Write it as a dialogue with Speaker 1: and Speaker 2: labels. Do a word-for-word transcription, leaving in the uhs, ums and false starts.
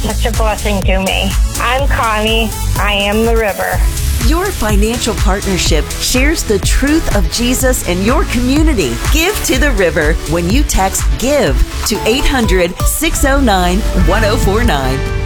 Speaker 1: such a blessing to me. I'm Connie. I am the river.
Speaker 2: Your financial partnership shares the truth of Jesus in your community. Give to the River when you text GIVE to eight hundred, six oh nine, one oh four nine.